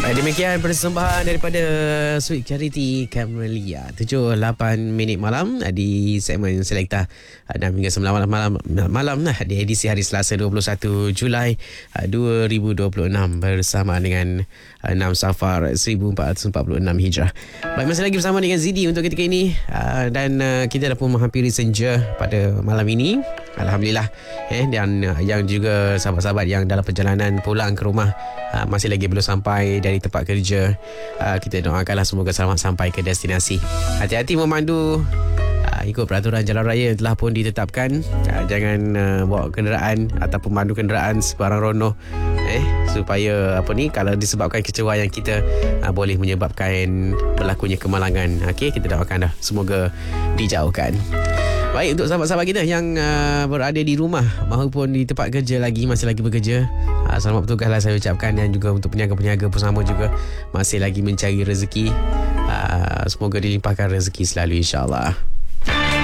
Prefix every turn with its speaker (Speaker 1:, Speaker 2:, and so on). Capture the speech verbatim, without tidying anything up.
Speaker 1: Baik, demikian persembahan daripada Sweet Charity Camellia. tujuh lapan minit malam di segmen Selekta enam hingga sembilan malam malam, malam lah di edisi hari Selasa dua puluh satu Julai dua ribu dua puluh enam bersama dengan enam Safar seribu empat ratus empat puluh enam Hijrah. Baik, masih lagi bersama dengan Zidi untuk ketika ini, dan kita dah pun menghampiri senja pada malam ini. Alhamdulillah. Eh, dan yang juga sahabat-sahabat yang dalam perjalanan pulang ke rumah masih lagi belum sampai dari tempat kerja, kita doakanlah semoga selamat sampai ke destinasi. Hati-hati memandu, ikut peraturan jalan raya yang telah pun ditetapkan. Jangan bawa kenderaan ataupun mandu kenderaan sebarang rono, eh supaya apa ni, kalau disebabkan kecewaan kita boleh menyebabkan berlakunya kemalangan. Okey, kita doakan dah semoga dijauhkan. Baik, untuk sahabat-sahabat kita yang uh, berada di rumah maupun di tempat kerja lagi, masih lagi bekerja, uh, selamat bertugas lah saya ucapkan. Dan juga untuk peniaga-peniaga pun sama juga, masih lagi mencari rezeki. Uh, semoga dilimpahkan rezeki selalu, insyaAllah.